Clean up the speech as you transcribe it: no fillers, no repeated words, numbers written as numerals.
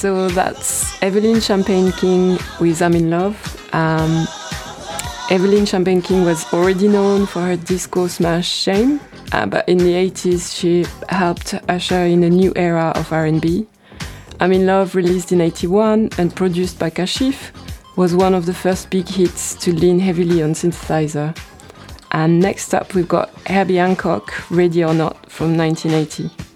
So that's Evelyn Champagne King with I'm in Love. Evelyn Champagne King was already known for her disco smash Shame, but in the 80s she helped usher in a new era of R&B. I'm in Love, released in 81 and produced by Kashif, was one of the first big hits to lean heavily on synthesizer. And next up we've got Herbie Hancock, Ready or Not from 1980.